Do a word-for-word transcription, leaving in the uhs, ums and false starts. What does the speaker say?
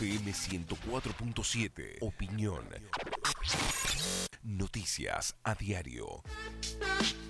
F M ciento cuatro punto siete. Opinión. Noticias a diario.